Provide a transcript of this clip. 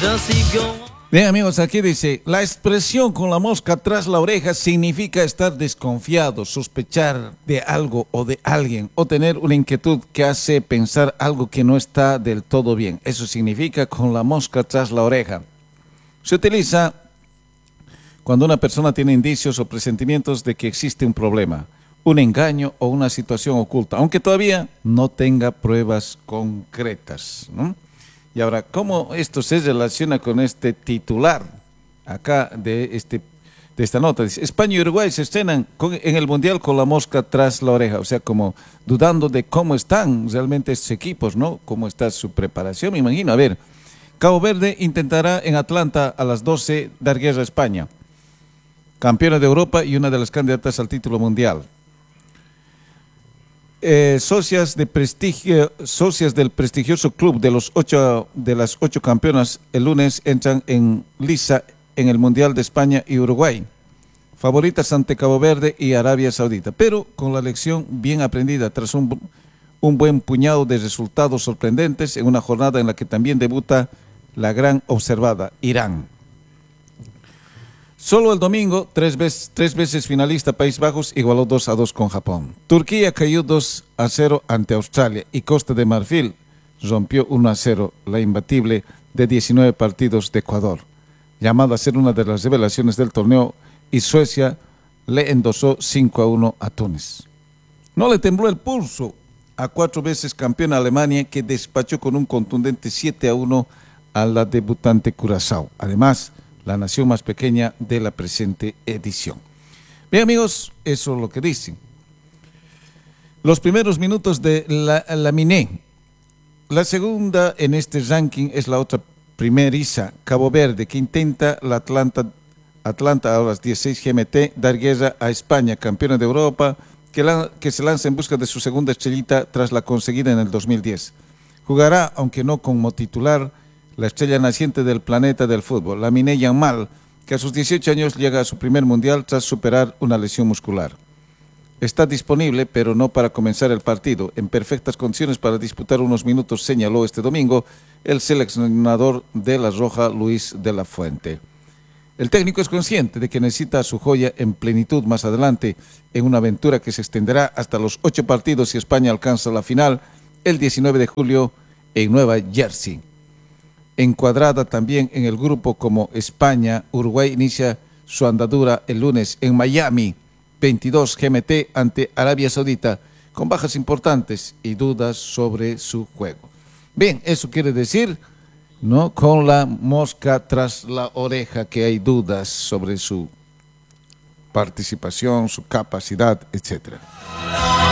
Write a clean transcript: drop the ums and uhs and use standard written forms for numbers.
Bien, amigos, aquí dice, la expresión con la mosca tras la oreja significa estar desconfiado, sospechar de algo o de alguien o tener una inquietud que hace pensar algo que no está del todo bien. Eso significa con la mosca tras la oreja. Se utiliza cuando una persona tiene indicios o presentimientos de que existe un problema, un engaño o una situación oculta, aunque todavía no tenga pruebas concretas, ¿no? Y ahora, ¿cómo esto se relaciona con este titular acá de esta nota? Dice, España y Uruguay se estrenan en el Mundial con la mosca tras la oreja. O sea, como dudando de cómo están realmente estos equipos, ¿no? Cómo está su preparación, me imagino. A ver, Cabo Verde intentará en Atlanta a las 12 dar guerra a España. Campeona de Europa y una de las candidatas al título mundial. Socias del prestigioso club de las ocho campeonas el lunes entran en lisa en el Mundial de España y Uruguay, favoritas ante Cabo Verde y Arabia Saudita, pero con la lección bien aprendida tras un buen puñado de resultados sorprendentes en una jornada en la que también debuta la gran observada Irán. Solo el domingo, tres veces finalista Países Bajos igualó 2-2 con Japón. Turquía cayó 2-0 ante Australia y Costa de Marfil rompió 1-0 la imbatible de 19 partidos de Ecuador, llamada a ser una de las revelaciones del torneo, y Suecia le endosó 5-1 a Túnez. No le tembló el pulso a 4 veces campeona Alemania, que despachó con un contundente 7-1 a la debutante Curazao. Además, la nación más pequeña de la presente edición. Bien, amigos, eso es lo que dicen. Los primeros minutos de la Miné. La segunda en este ranking es la otra primeriza, Cabo Verde, que intenta la Atlanta a las 16 GMT dar guerra a España, campeona de Europa, que se lanza en busca de su segunda estrellita tras la conseguida en el 2010. Jugará, aunque no como titular, la estrella naciente del planeta del fútbol, Lamine Yamal, que a sus 18 años llega a su primer mundial tras superar una lesión muscular. Está disponible, pero no para comenzar el partido, en perfectas condiciones para disputar unos minutos, señaló este domingo el seleccionador de la Roja, Luis de la Fuente. El técnico es consciente de que necesita a su joya en plenitud más adelante, en una aventura que se extenderá hasta los 8 partidos si España alcanza la final el 19 de julio en Nueva Jersey. Encuadrada también en el grupo como España, Uruguay inicia su andadura el lunes en Miami, 22 GMT ante Arabia Saudita, con bajas importantes y dudas sobre su juego. Bien, eso quiere decir, ¿no?, con la mosca tras la oreja, que hay dudas sobre su participación, su capacidad, etcétera.